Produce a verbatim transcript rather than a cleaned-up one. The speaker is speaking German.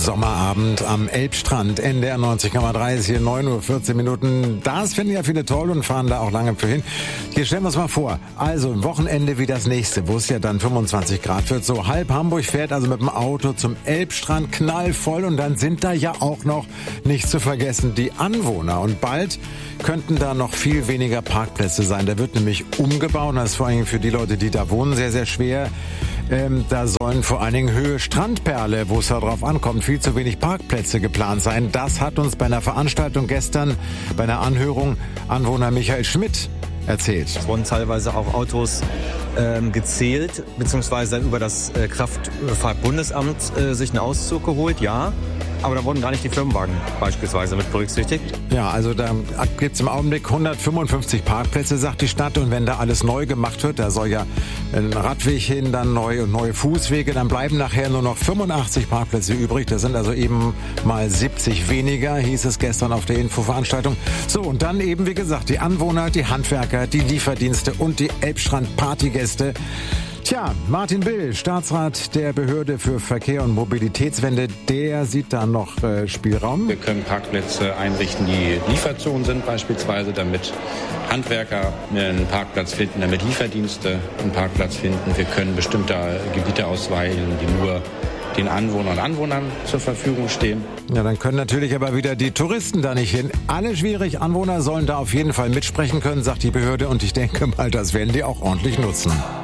Sommerabend am Elbstrand. N D R neunzig Komma drei ist hier neun Uhr vierzehn Minuten. Das finden ja viele toll und fahren da auch lange für hin. Hier stellen wir uns mal vor, also ein Wochenende wie das nächste, wo es ja dann fünfundzwanzig Grad wird. So halb Hamburg fährt also mit dem Auto zum Elbstrand, knallvoll. Und dann sind da ja auch noch, nicht zu vergessen, die Anwohner. Und bald könnten da noch viel weniger Parkplätze sein. Da wird nämlich umgebaut. Das ist vor allem für die Leute, die da wohnen, sehr, sehr schwer. Ähm, da sollen vor allen Dingen Höhe Strandperle, wo es da drauf ankommt, viel zu wenig Parkplätze geplant sein. Das hat uns bei einer Veranstaltung gestern, bei einer Anhörung, Anwohner Michael Schmidt erzählt. Es wurden teilweise auch Autos ähm, gezählt, beziehungsweise über das äh, Kraftfahrtbundesamt äh, sich einen Auszug geholt, ja. Aber da wurden gar nicht die Firmenwagen beispielsweise mit berücksichtigt. Ja, also da gibt es im Augenblick hundertfünfundfünfzig Parkplätze, sagt die Stadt. Und wenn da alles neu gemacht wird, da soll ja ein Radweg hin, dann neu und neue Fußwege, dann bleiben nachher nur noch fünfundachtzig Parkplätze übrig. Das sind also eben mal siebzig weniger, hieß es gestern auf der Infoveranstaltung. So, und dann eben, wie gesagt, die Anwohner, die Handwerker, die Lieferdienste und die Elbstrand-Partygäste. Tja, Martin Bill, Staatsrat der Behörde für Verkehr und Mobilitätswende, der sieht da noch äh, Spielraum. Wir können Parkplätze einrichten, die Lieferzonen sind beispielsweise, damit Handwerker einen Parkplatz finden, damit Lieferdienste einen Parkplatz finden. Wir können bestimmte Gebiete ausweichen, die nur den Anwohnern und Anwohnern zur Verfügung stehen. Ja, dann können natürlich aber wieder die Touristen da nicht hin. Alle schwierig, Anwohner sollen da auf jeden Fall mitsprechen können, sagt die Behörde. Und ich denke mal, das werden die auch ordentlich nutzen.